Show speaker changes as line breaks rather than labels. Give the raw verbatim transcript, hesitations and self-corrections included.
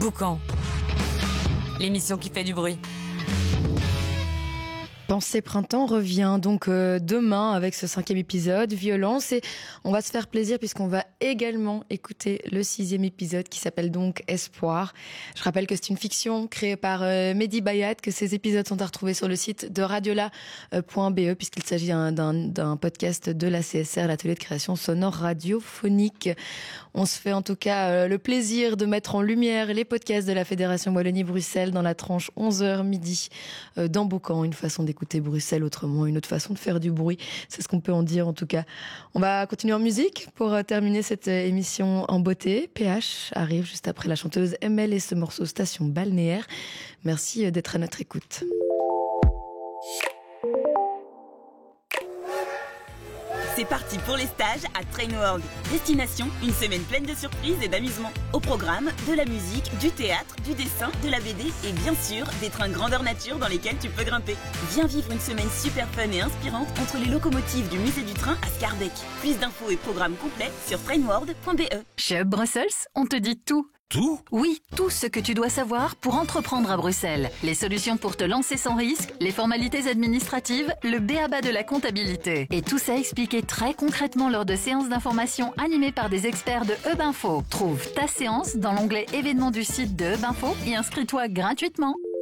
Boucan, l'émission qui fait du bruit.
Pensée Printemps revient donc euh, demain avec ce cinquième épisode, Violence, et on va se faire plaisir puisqu'on va également écouter le sixième épisode qui s'appelle donc Espoir. Je rappelle que c'est une fiction créée par euh, Mehdi Bayat, que ces épisodes sont à retrouver sur le site de radiola point b e puisqu'il s'agit d'un, d'un, d'un podcast de l'A C S R, l'atelier de création sonore radiophonique. On se fait en tout cas euh, le plaisir de mettre en lumière les podcasts de la Fédération Wallonie-Bruxelles dans la tranche onze heures midi euh, dans Boucan, une façon d'écouter Bruxelles autrement, une autre façon de faire du bruit, c'est ce qu'on peut en dire en tout cas. On va continuer en musique pour terminer cette émission en beauté. P H arrive juste après la chanteuse M L et ce morceau Station Balnéaire. Merci d'être à notre écoute.
C'est parti pour les stages à Trainworld. Destination, une semaine pleine de surprises et d'amusement. Au programme, de la musique, du théâtre, du dessin, de la B D et bien sûr, des trains grandeur nature dans lesquels tu peux grimper. Viens vivre une semaine super fun et inspirante entre les locomotives du musée du train à Scarbeck. Plus d'infos et programmes complets sur trainworld point b e.
Chez Hub Brussels, on te dit tout.
Tout ?
Oui, tout ce que tu dois savoir pour entreprendre à Bruxelles. Les solutions pour te lancer sans risque, les formalités administratives, le b a ba de la comptabilité. Et tout ça expliqué très concrètement lors de séances d'information animées par des experts de Hub Info. Trouve ta séance dans l'onglet événements du site de Hub Info et inscris-toi gratuitement.